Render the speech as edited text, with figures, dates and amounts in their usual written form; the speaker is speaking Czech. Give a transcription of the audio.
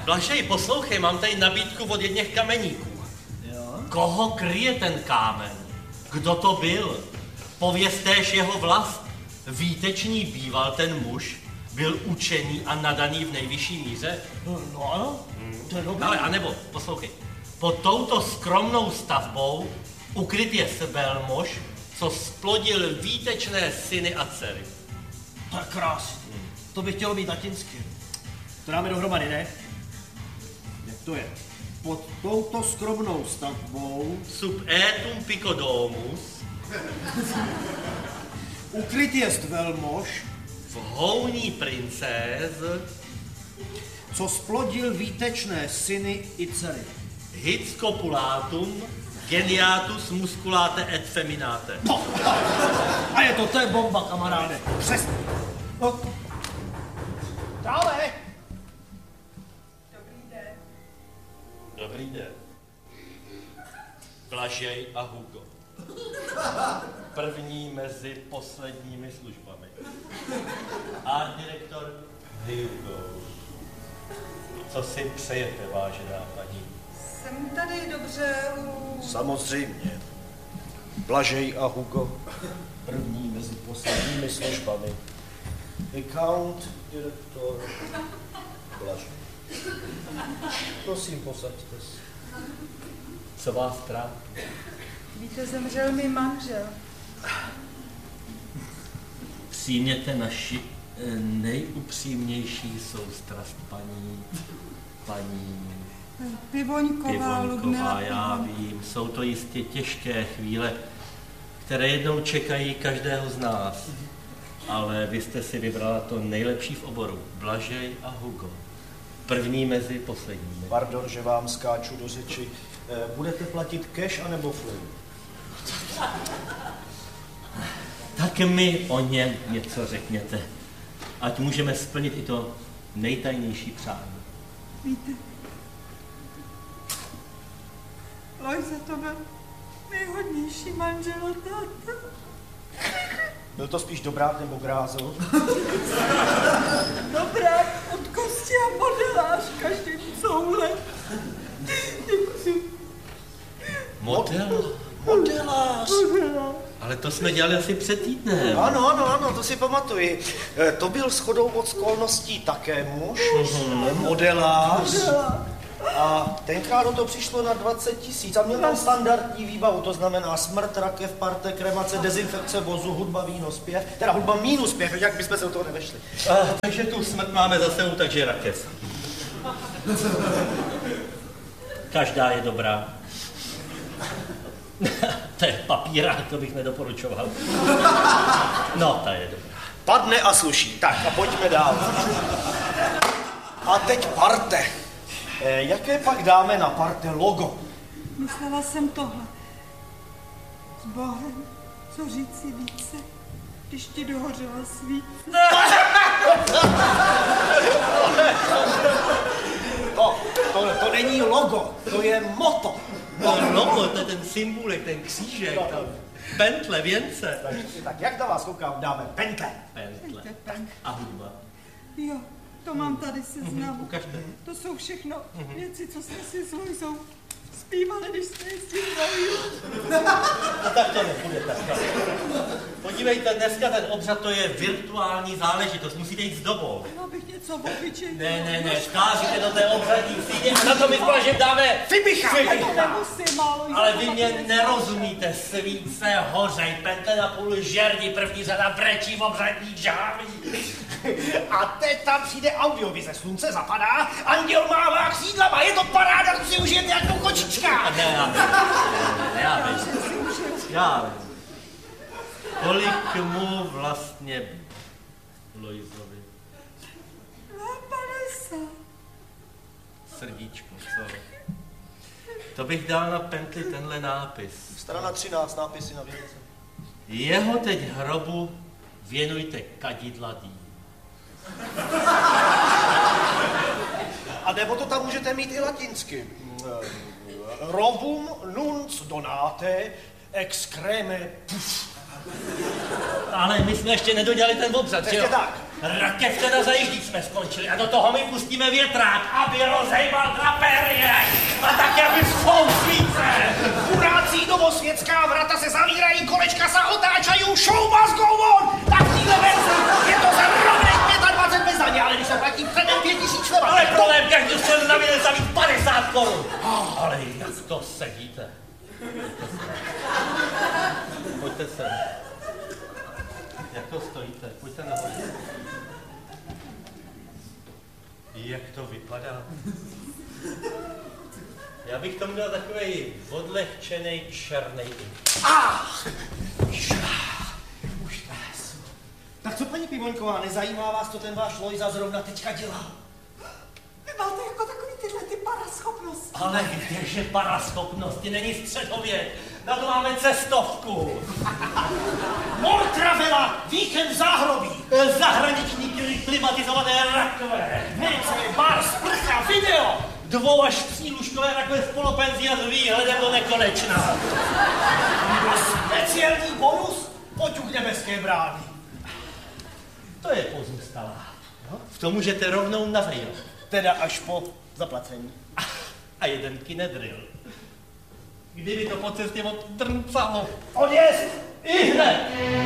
Blažej, poslouchej, mám tady nabídku od jedněch kameníků. Jo? Koho kryje ten kámen? Kdo to byl? Pověztéž jeho vlast. Výtečný býval ten muž, byl učený a nadaný v nejvyšší míře. No ano, to je dobré. Ale anebo, poslouchej, pod touto skromnou stavbou ukryt je sebelmož, co splodil výtečné syny a dcery. To je krásný. To by chtělo být latinsky. To dáme dohromady, ne? Jak to je? Pod touto skromnou stavbou Sub etum picodomus ukryt jest velmož, v houní princéz co splodil výtečné syny i dcery. hic copulatum geniatus musculate et feminate. No. A to je bomba, kamaráde. Přesně. No. Dále. Dobrý den. Blažej a Hugo. První mezi posledními službami. A direktor Hugo. Co si přejete, vážená paní? Jsem tady dobře u... Samozřejmě. Blažej a Hugo. První mezi posledními službami. Account, direktor, Blažej. Prosím, posaďte se. Co vás trápí? Víte, zemřel mi manžel. Přijměte naši nejupřímnější soustrast, paní Pivoňková, Ludmila. já vím, jsou to jistě těžké chvíle, které jednou čekají každého z nás. Ale vy jste si vybrala to nejlepší v oboru. Blažej a Hugo. První mezi posledními. Pardon, že vám skáču do řeči. Budete platit cash anebo flow? Tak mi o něm něco řekněte. Ať můžeme splnit i to nejtajnější přání. Víte, Lojza to byl nejhodnější manžel a táta. Byl to spíš dobrák nebo grázl? Dobrák od kosti a modelář každým coule. Modelář. Ale to jsme dělali asi před týdnem. Ano, to si pamatuji. To byl shodou okolností také muž, modelář. A tenkrát to přišlo na 20 000 a měl tam standardní výbavu, to znamená smrt, rakev, parte, kremace, dezinfekce vozu, hudba, víno, zpěv, teda hudba minus zpěv, jak bychom se do toho nevešli. Takže tu smrt máme za sebou, takže rakev. Každá je dobrá. To je papírák, to bych nedoporučoval. No, ta je dobrá. Padne a sluší. Tak a pojďme dál. A teď parte. Jaké pak dáme na parte logo? Myslela jsem tohle. S Bohem, co říci více, když ti dohořela svíce. To není logo, to je moto. No, logo, to je ten symbólek, ten křížek, ta pentle, věnce. Tak jak na vás koukám, dáme pentle. Pentle. A hudba. Jo, to mám tady seznam. Ukažte. To jsou všechno věci, co jsme si s Lojzou zpívali, když jsme jezdili na výlet. No tak to nepůjde takhle. Podívejte, dneska ten obřad, to je virtuální záležitost, musíte jít s dobou. Abych něco obyčejného. Ne, vcházíte do té obřadní síně a na to my že dáme Fibicha. To nemusím, málo. Ale vy mě nerozumíte, svíce hořej, pentle na půl žerdi, první řada brečí v obřadní žáví. A teď tam přijde audiovize, slunce zapadá, anděl mává křídlama, je to paráda, to si užijete jako kočička. Já vím. Kolik mu vlastně Lojzovi? 50. Srdíčko, co? To bych dal na pentli tenhle nápis. Strana 13, nápisy na věnce. Jeho teď hrobu věnujte kadidla dý. A nebo to tam můžete mít i latinsky. Robum nuns donate ex creme puf. Ale my jsme ještě nedodělali ten obřad, že Ještě jo? tak. Rakevce na zajíždí jsme skončili a do toho my pustíme větrák, aby rozejmal draperie a tak, aby svíce. Kurácí domosvětská vrata se zavírají, kolečka se otáčají, show must go on! Tak týhle verzi je to za rovných 25 bez daně, ale když se platí předem 5000 leva. Ale problém, každý se na mě za víc 50 korun. Ale jak to sedíte? Pojďte sem. Jak to stojíte? Pojďte nahoru. Jak to vypadá? Já bych tomu dal takovej odlehčenej černej ink. Už tás. Tak co, paní Pivoňková, nezajímá vás, co ten váš Lojza zrovna teďka dělá? Vy máte jako takový tyhle ty paraschopnosti. Ale kdeže paraschopnosti, není středověk. Na to máme cestovku. Mortravela, víkend v záhrobí. Zahraniční klimatizované rakve. WC, bar, sprcha, video. 2 až 3 lůžkové rakve s polopenzí a s výhledem do nekonečna. Speciální bonus, poťuk nebeské brány. To je pozůstalá. No? V tom můžete rovnou navejat. Teda až po zaplacení. A jeden kinedril. Kdyby to po cestě odtrncalo. Odjezd! I hned!